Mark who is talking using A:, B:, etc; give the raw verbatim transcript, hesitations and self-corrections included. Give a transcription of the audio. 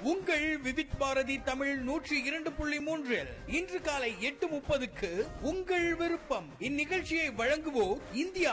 A: உங்கள் விவித் பாரதி தமிழ் நூற்றி இரண்டு புள்ளி மூன்றில் இன்று காலை எட்டு முப்பதுக்கு உங்கள் விருப்பம். இந்நிகழ்ச்சியை வழங்குவோர் இந்தியா